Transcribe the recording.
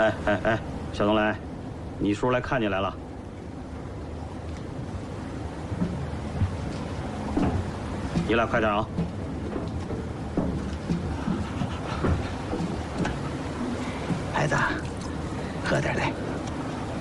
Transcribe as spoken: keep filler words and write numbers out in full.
哎哎哎，小东来，你叔来看你来了。你俩快点啊！ 孩子，喝点来。